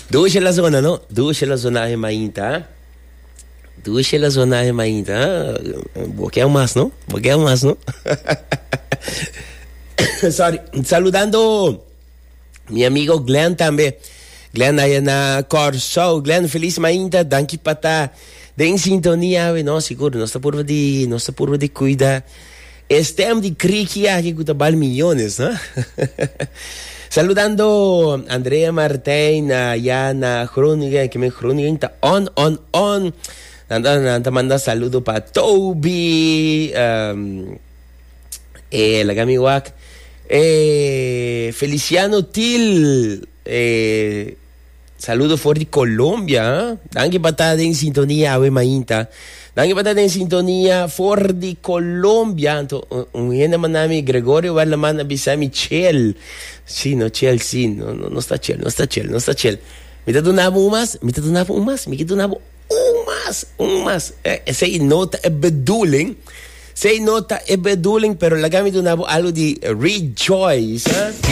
Doe la zona, no? Doe la zona de Mainta. Doe la zona de Mainta. Boquea más, ¿no? Boquea más, ¿no? Sorry. Saludando mi amigo Glenn también. Glenn aí na Corso. Glenn, feliz Mainta. Danke para estar em sintonia. Não, seguro. Nossa curva de cuida. Estem de crique aqui com o milhões, né? Saludando Andrea Martín, Yana Groningen, que me Groningen está on. Manda saludo para Toby, la Gamiwak, Feliciano Til, saludo fuerte de Colombia, danke para estar en sintonía, ave mainta. Danke para estar en sintonía for de Colombia. Un gente manami Gregorio Barlamana Bisami Chel. Sí, no Chel, sí, no está Chel. Me está donando un más. Sei nota é bedoeling, pero la gami donavo algo de rejoice, ¿eh?